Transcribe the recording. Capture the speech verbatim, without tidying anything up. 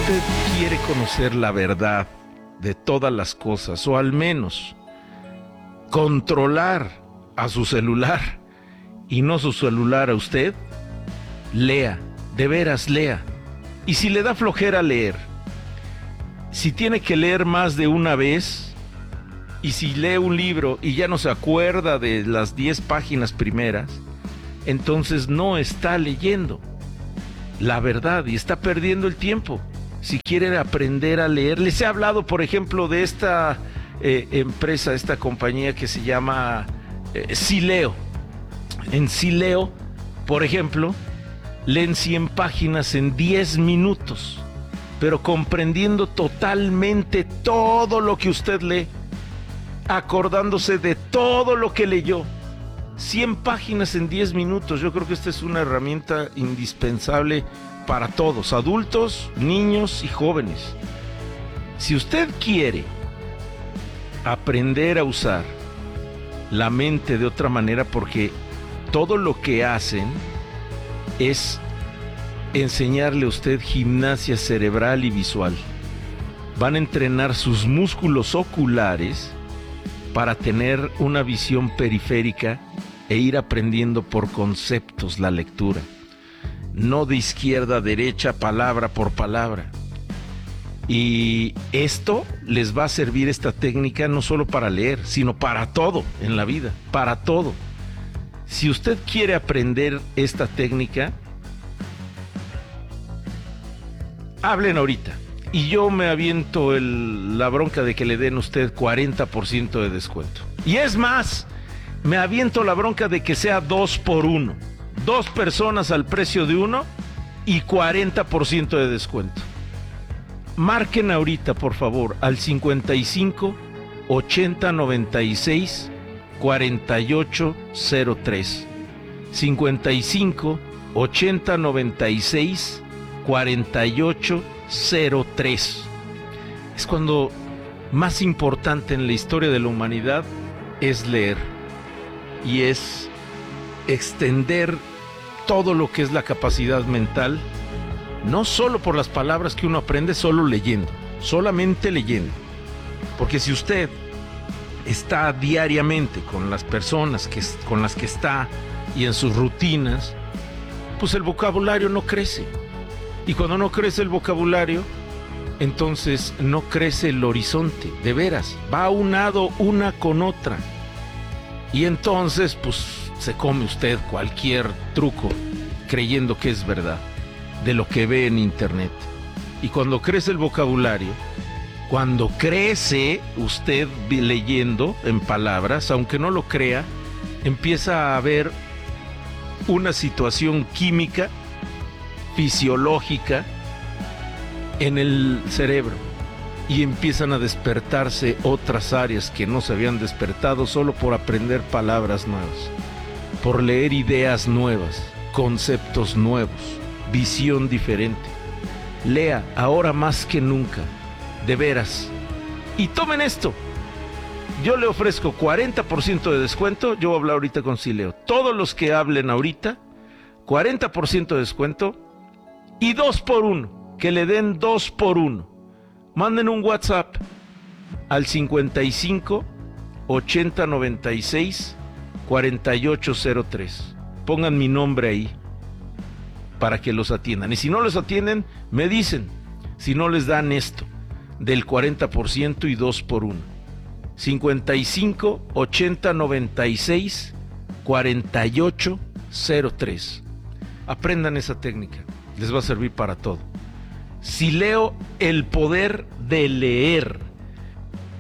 usted quiere conocer la verdad de todas las cosas, o al menos controlar a su celular y no su celular a usted, lea, de veras lea. Y si le da flojera leer, si tiene que leer más de una vez, y si lee un libro y ya no se acuerda de las diez páginas primeras, entonces no está leyendo la verdad y está perdiendo el tiempo. Si quiere aprender a leer, les he hablado, por ejemplo, de esta eh, empresa, esta compañía que se llama eh, Sileo. En Sileo, por ejemplo, leen cien páginas en diez minutos, pero comprendiendo totalmente todo lo que usted lee, acordándose de todo lo que leyó. cien páginas en diez minutos. Yo creo que esta es una herramienta indispensable para todos, adultos, niños y jóvenes. Si usted quiere aprender a usar la mente de otra manera, porque todo lo que hacen es enseñarle a usted gimnasia cerebral y visual. Van a entrenar sus músculos oculares para tener una visión periférica e ir aprendiendo por conceptos la lectura, no de izquierda a derecha, palabra por palabra. Y esto les va a servir, esta técnica, no solo para leer, sino para todo en la vida, para todo. Si usted quiere aprender esta técnica, hablen ahorita y yo me aviento el, la bronca de que le den a usted cuarenta por ciento de descuento. Y es más, me aviento la bronca de que sea dos por uno. Dos personas al precio de uno y cuarenta por ciento de descuento. Marquen ahorita, por favor, al cincuenta y cinco, ochenta, noventa y seis, cuarenta y ocho cero tres. cincuenta y cinco, ochenta, noventa y seis, cuarenta y ocho cero tres. Es cuando más importante en la historia de la humanidad es leer. Y es extender todo lo que es la capacidad mental, no solo por las palabras que uno aprende solo leyendo, solamente leyendo. Porque si usted está diariamente con las personas que, con las que está y en sus rutinas, pues el vocabulario no crece. Y cuando no crece el vocabulario, entonces no crece el horizonte, de veras, va aunado una con otra. Y entonces, pues, se come usted cualquier truco creyendo que es verdad de lo que ve en internet. Y cuando crece el vocabulario, cuando crece usted leyendo en palabras, aunque no lo crea, empieza a haber una situación química, fisiológica en el cerebro. Y empiezan a despertarse otras áreas que no se habían despertado solo por aprender palabras nuevas, por leer ideas nuevas, conceptos nuevos, visión diferente. Lea ahora más que nunca, de veras. Y tomen esto. Yo le ofrezco cuarenta por ciento de descuento. Yo voy a hablar ahorita con Sileo. Todos los que hablen ahorita, cuarenta por ciento de descuento y dos por uno. Que le den dos por uno. Manden un WhatsApp al cincuenta y cinco, ochenta, noventa y seis, cuarenta y ocho cero tres. Pongan mi nombre ahí para que los atiendan. Y si no los atienden, me dicen. Si no les dan esto, del cuarenta por ciento y dos por uno. cincuenta y cinco, ochenta, noventa y seis, cuarenta y ocho cero tres. Aprendan esa técnica. Les va a servir para todo. Sileo, el poder de leer.